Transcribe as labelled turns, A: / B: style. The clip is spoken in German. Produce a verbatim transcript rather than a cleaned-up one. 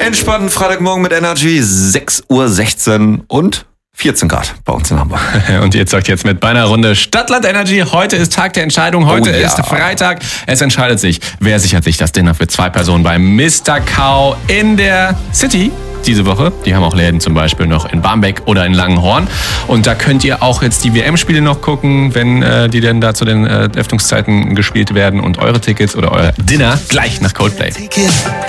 A: entspannten Freitagmorgen mit Energy, sechs Uhr sechzehn und vierzehn Grad bei uns in Hamburg.
B: Und ihr zockt jetzt mit bei einer Runde Stadtland Energy. Heute ist Tag der Entscheidung. Heute oh ja. ist Freitag. Es entscheidet sich, wer sichert sich das Dinner für zwei Personen bei Mister Cow in der City diese Woche. Die haben auch Läden zum Beispiel noch in Barmbek oder in Langenhorn. Und da könnt ihr auch jetzt die W M-Spiele noch gucken, wenn äh, die denn da zu den äh, Öffnungszeiten gespielt werden und eure Tickets oder euer Dinner gleich nach Coldplay.